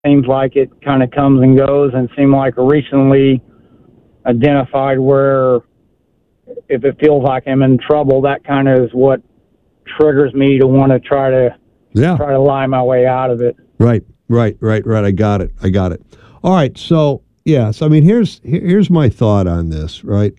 seems like it kind of comes and goes, and seemed like recently identified where if it feels like I'm in trouble, that kind of is what triggers me to want to try to lie my way out of it. Right. I got it. All right. So, I mean, here's my thought on this, right?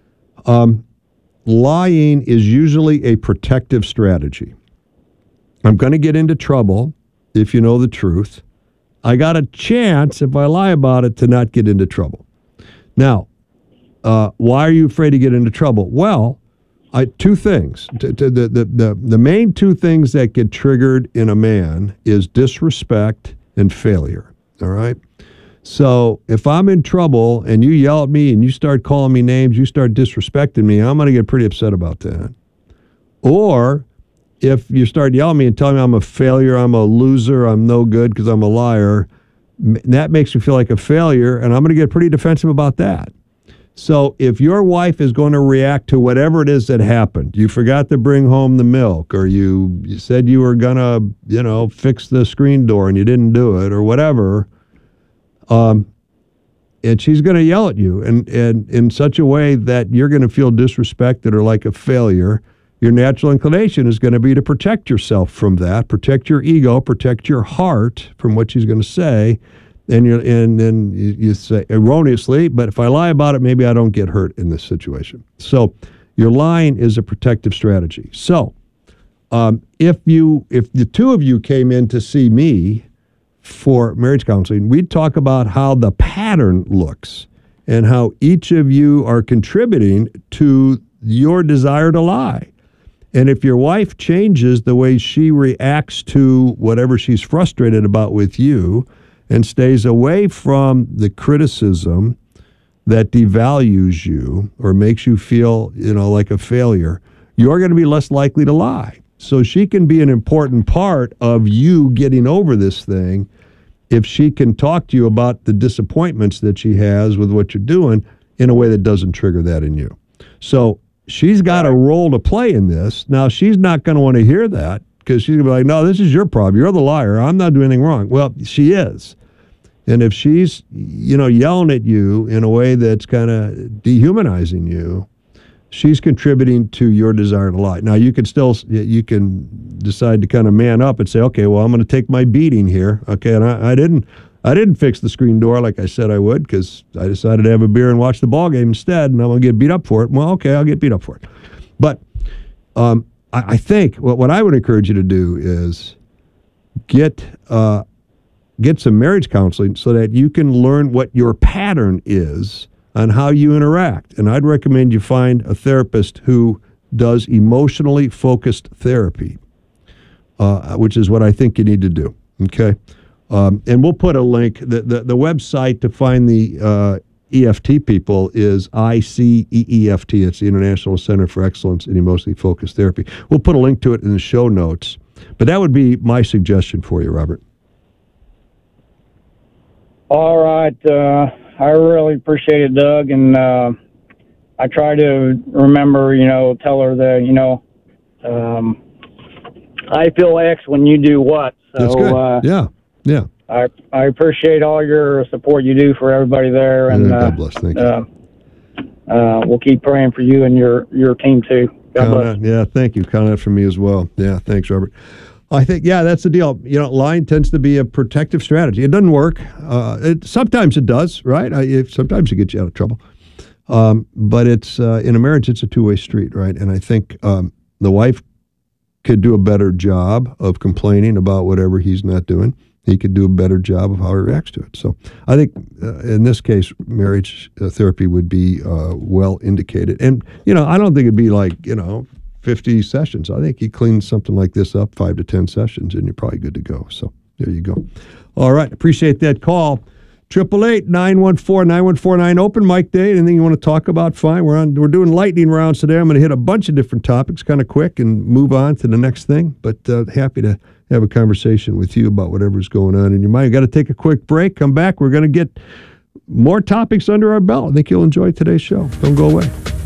Lying is usually a protective strategy. I'm going to get into trouble if you know the truth. I got a chance, if I lie about it, to not get into trouble. Now, why are you afraid to get into trouble? Well, two things. The main two things that get triggered in a man is disrespect and failure. All right? So if I'm in trouble and you yell at me and you start calling me names, you start disrespecting me, I'm going to get pretty upset about that. Or if you start yelling at me and telling me I'm a failure, I'm a loser, I'm no good because I'm a liar, that makes me feel like a failure, and I'm going to get pretty defensive about that. So if your wife is going to react to whatever it is that happened, you forgot to bring home the milk, or you said you were going to, fix the screen door and you didn't do it, or whatever, and she's going to yell at you and in such a way that you're going to feel disrespected or like a failure, your natural inclination is going to be to protect yourself from that, protect your ego, protect your heart from what she's going to say. And then you say erroneously, but if I lie about it, maybe I don't get hurt in this situation. So your lying is a protective strategy. So if the two of you came in to see me for marriage counseling, we'd talk about how the pattern looks and how each of you are contributing to your desire to lie. And if your wife changes the way she reacts to whatever she's frustrated about with you, and stays away from the criticism that devalues you or makes you feel, like a failure, you're going to be less likely to lie. So she can be an important part of you getting over this thing if she can talk to you about the disappointments that she has with what you're doing in a way that doesn't trigger that in you. So she's got a role to play in this. Now, she's not going to want to hear that, because she's going to be like, no, this is your problem. You're the liar. I'm not doing anything wrong. Well, she is. And if she's, yelling at you in a way that's kind of dehumanizing you, she's contributing to your desire to lie. Now, you can decide to kind of man up and say, okay, well, I'm going to take my beating here. Okay, and I didn't fix the screen door like I said I would, because I decided to have a beer and watch the ball game instead, and I'm going to get beat up for it. Well, okay, I'll get beat up for it. But I think what I would encourage you to do is get some marriage counseling so that you can learn what your pattern is on how you interact. And I'd recommend you find a therapist who does emotionally focused therapy, which is what I think you need to do. Okay. And we'll put a link. The website to find the EFT people is ICEEFT. It's the International Center for Excellence in Emotionally Focused Therapy. We'll put a link to it in the show notes. But that would be my suggestion for you, Robert. All right. I really appreciate it, Doug. And I try to remember, tell her that, I feel X when you do what. So, that's good. Yeah. I appreciate all your support you do for everybody there. And God bless. Thank you. We'll keep praying for you and your team, too. God bless. Yeah, thank you. Count that from me as well. Yeah, thanks, Robert. I think, that's the deal. Lying tends to be a protective strategy. It doesn't work. Sometimes it does, right? Sometimes it gets you out of trouble. But it's in a marriage, it's a two-way street, right? And I think the wife could do a better job of complaining about whatever he's not doing. He could do a better job of how he reacts to it. So I think in this case, marriage therapy would be well indicated. And, I don't think it'd be like, 50 sessions. I think you clean something like this up, 5 to 10 sessions, and you're probably good to go. So there you go. All right. Appreciate that call. 888-914-9149. Open mic day. Anything you want to talk about? Fine. We're doing lightning rounds today. I'm going to hit a bunch of different topics kind of quick and move on to the next thing. But happy to have a conversation with you about whatever's going on in your mind. Got to take a quick break. Come back. We're going to get more topics under our belt. I think you'll enjoy today's show. Don't go away.